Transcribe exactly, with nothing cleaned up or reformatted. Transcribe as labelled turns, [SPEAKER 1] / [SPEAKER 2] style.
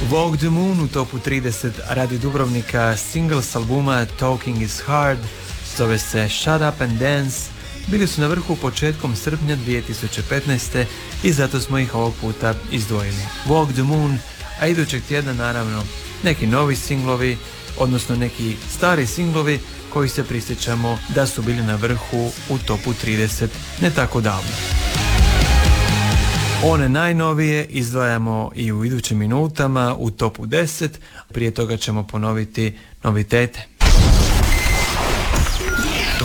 [SPEAKER 1] Walk the Moon u topu trideset radi Dubrovnika, single s albuma Talking is Hard, zove se Shut Up and Dance. Bili su na vrhu početkom srpnja dvije tisuće petnaeste. i zato smo ih ovog puta izdvojili. Walk the Moon, a idućeg tjedna naravno neki novi singlovi, odnosno neki stari singlovi koji se prisjećamo da su bili na vrhu u topu trideset ne tako davno. One najnovije izdvajamo i u idućim minutama u topu deset, prije toga ćemo ponoviti novitete.